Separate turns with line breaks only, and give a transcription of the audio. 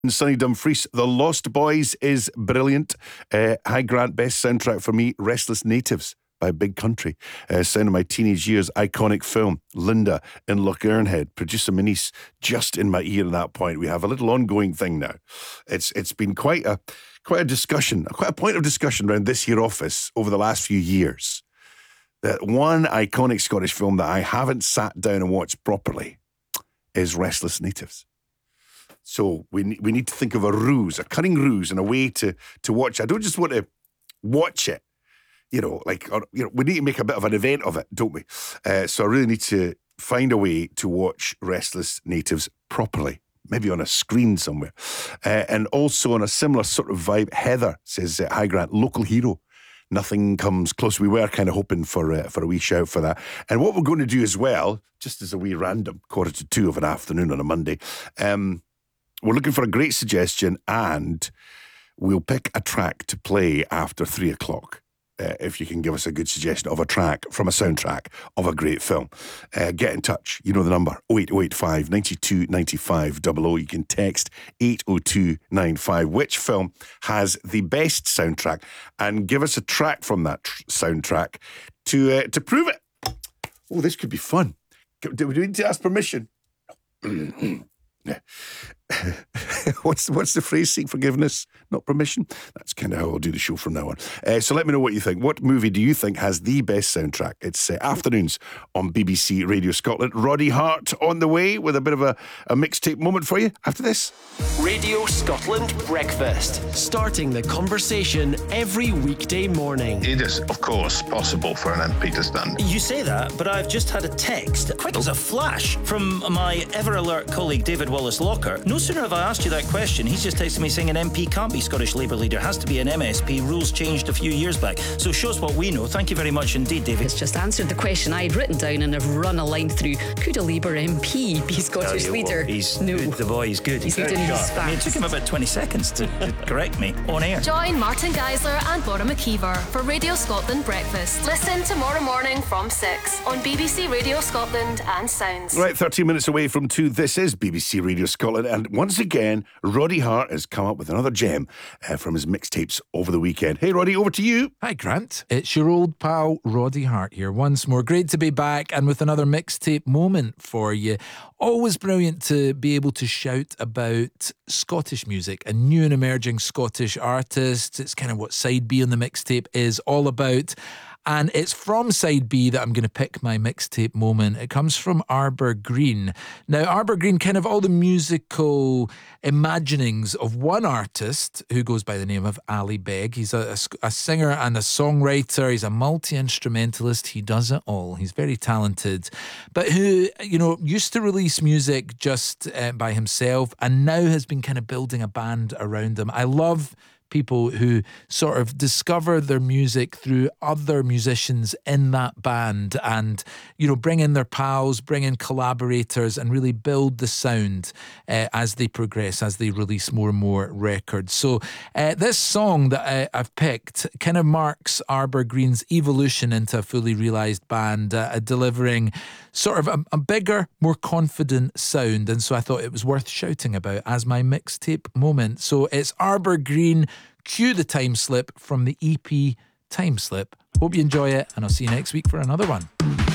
Sonny Dumfries, The Lost Boys is brilliant. Hi Grant, best soundtrack for me, Restless Natives by Big Country. Sound of my teenage years, iconic film, Linda in Lochernhead. Producer Manice, just in my ear at that point. We have a little ongoing thing now. It's been quite a discussion, quite a point of discussion around this here office over the last few years. That one iconic Scottish film that I haven't sat down and watched properly is Restless Natives. So we need to think of a cunning ruse and a way to watch. I don't just want to watch it, we need to make a bit of an event of it, don't we? So I really need to find a way to watch Restless Natives properly, maybe on a screen somewhere. And also on a similar sort of vibe, Heather says, hi Grant, Local Hero. Nothing comes close. We were kind of hoping for a wee shout for that. And what we're going to do as well, just as a wee random 1:45 of an afternoon on a Monday, we're looking for a great suggestion, and we'll pick a track to play after 3 o'clock. If you can give us a good suggestion of a track from a soundtrack of a great film, get in touch. You know the number, 08085 92 95 00. You can text 80295. Which film has the best soundtrack? And give us a track from that soundtrack to prove it. Oh, this could be fun. Do we need to ask permission? What's the phrase? Seek forgiveness, not permission. That's kind of how I'll do the show from now on. So let me know what you think. What movie do you think has the best soundtrack? It's afternoons on BBC Radio Scotland. Roddy Hart on the way with a bit of a mixtape moment for you after this.
Radio Scotland Breakfast, starting the conversation every weekday morning.
It is, of course, possible for an MP to stand.
You say that, but I've just had a text, quick as a flash, from my ever-alert colleague David Wallace-Locker. No sooner have I asked you that question, he's just texted me saying an MP can't be Scottish Labour leader, has to be an MSP. Rules changed a few years back. So shows what we know. Thank you very much indeed, David.
It's just answered the question I had written down and have run a line through. Could a Labour MP be Scottish leader?
He's
no.
Good, the boy is good.
He's leading his
I mean, it took him about 20 seconds to correct me on air.
Join Martin Geisler and Bora McKeever for Radio Scotland Breakfast. Listen tomorrow morning from 6 on BBC Radio Scotland and Sounds.
Right, 13 minutes away from 2. This is BBC Radio Scotland, and once again, Roddy Hart has come up with another gem from his mixtapes over the weekend. Hey, Roddy, over to you.
Hi, Grant. It's your old pal, Roddy Hart here once more. Great to be back and with another mixtape moment for you. Always brilliant to be able to shout about Scottish music and new and emerging Scottish artists. It's kind of what Side B on the mixtape is all about. And it's from Side B that I'm going to pick my mixtape moment. It comes from Arbor Green. Now, Arbor Green, kind of all the musical imaginings of one artist who goes by the name of Ali Beg. He's a singer and a songwriter. He's a multi-instrumentalist. He does it all. He's very talented. But who, used to release music just by himself and now has been kind of building a band around him. I love people who sort of discover their music through other musicians in that band and, bring in their pals, bring in collaborators and really build the sound as they progress, as they release more and more records. So this song that I've picked kind of marks Arbor Green's evolution into a fully realised band, delivering sort of a bigger, more confident sound. And so I thought it was worth shouting about as my mixtape moment. So it's Arbor Green, Cue the Time Slip from the EP Time Slip. Hope you enjoy it, and I'll see you next week for another one.